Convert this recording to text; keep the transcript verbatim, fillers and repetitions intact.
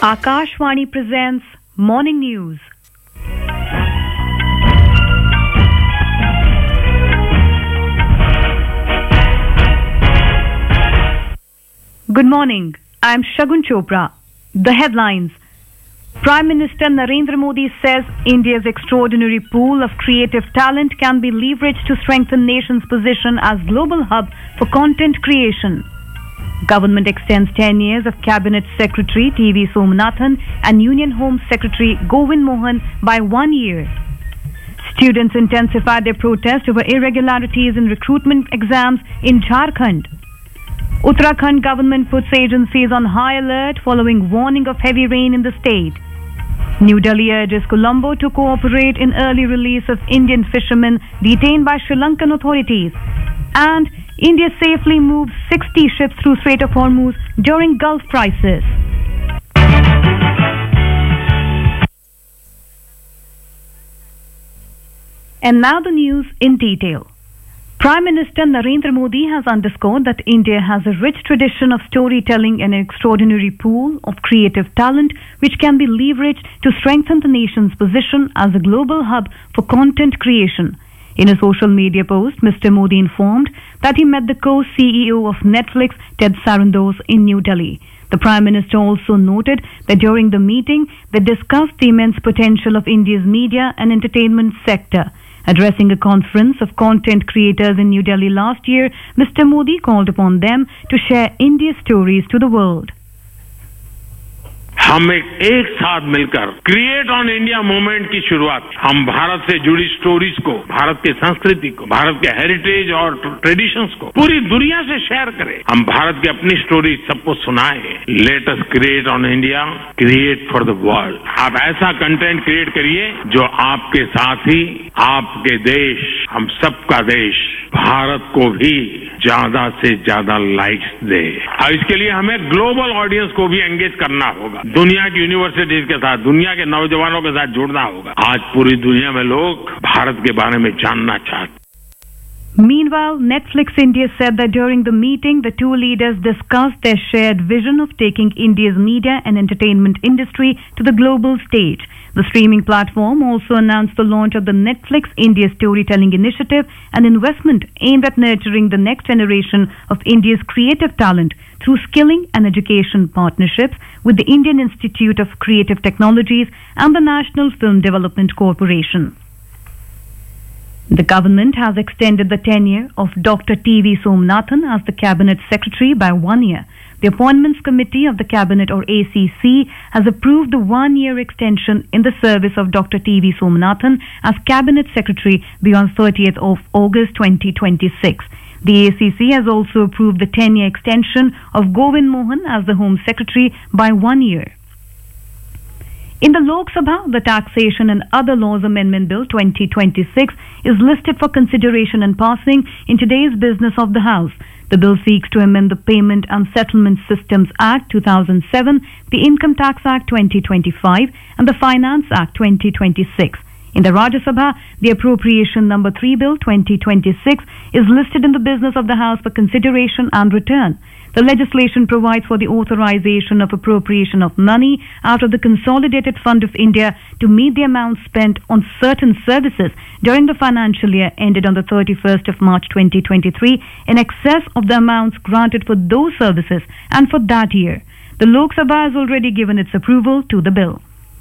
Akashvani presents Morning News. Good morning. I am Shagun Chopra. The headlines. Prime Minister Narendra Modi says India's extraordinary pool of creative talent can be leveraged to strengthen nation's position as global hub for content creation. Government extends ten years of Cabinet Secretary T V Somanathan and Union Home Secretary Govind Mohan by one year. Students intensified their protest over irregularities in recruitment exams in Jharkhand. Uttarakhand government puts agencies on high alert following warning of heavy rain in the state. New Delhi urges Colombo to cooperate in early release of Indian fishermen detained by Sri Lankan authorities. And India safely moves sixty ships through Strait of Hormuz during Gulf crisis. And now the news in detail. Prime Minister Narendra Modi has underscored that India has a rich tradition of storytelling and an extraordinary pool of creative talent which can be leveraged to strengthen the nation's position as a global hub for content creation. In a social media post, Mister Modi informed that he met the co-C E O of Netflix, Ted Sarandos, in New Delhi. The Prime Minister also noted that during the meeting, they discussed the immense potential of India's media and entertainment sector. Addressing a conference of content creators in New Delhi last year, Mister Modi called upon them to share India's stories to the world. हम एक, एक साथ मिलकर create on India movement की शुरुआत, हम भारत से जुड़ी स्टोरीज को, भारत की संस्कृति को, भारत के हेरिटेज और ट्रेडिशंस को पूरी दुनिया से शेयर करें. हम भारत की अपनी स्टोरी सबको सुनाएं. Let us create on India, create for the world. आप ऐसा कंटेंट क्रिएट करिए जो आपके साथ ही आपके देश, हम सबका देश भारत को भी ज्यादा से ज्यादा लाइक्स दे. और इसके लिए हमें ग्लोबल ऑडियंस को भी एंगेज करना होगा. दुनिया की यूनिवर्सिटीज के साथ, दुनिया के नौजवानों के साथ जुड़ना होगा. आज पूरी दुनिया में लोग भारत के बारे में जानना चाहते हैं. Meanwhile, Netflix India said that during the meeting, the two leaders discussed their shared vision of taking India's media and entertainment industry to the global stage. The streaming platform also announced the launch of the Netflix India Storytelling Initiative, an investment aimed at nurturing the next generation of India's creative talent through skilling and education partnerships with the Indian Institute of Creative Technologies and the National Film Development Corporation. The government has extended the tenure of Doctor T V Somanathan as the Cabinet Secretary by one year. The Appointments Committee of the Cabinet, or A C C, has approved the one-year extension in the service of Doctor T V Somanathan as Cabinet Secretary beyond thirtieth of August twenty twenty-six. The A C C has also approved the ten-year extension of Govind Mohan as the Home Secretary by one year. In the Lok Sabha, the Taxation and Other Laws Amendment Bill twenty twenty-six is listed for consideration and passing in today's business of the House. The bill seeks to amend the Payment and Settlement Systems Act two thousand seven, the Income Tax Act twenty twenty-five, and the Finance Act twenty twenty-six. In the Rajya Sabha, the Appropriation Number three Bill twenty twenty-six is listed in the business of the House for consideration and return. The legislation provides for the authorization of appropriation of money out of the Consolidated Fund of India to meet the amount spent on certain services during the financial year ended on the thirty-first of March twenty twenty-three in excess of the amounts granted for those services and for that year. The Lok Sabha has already given its approval to the bill.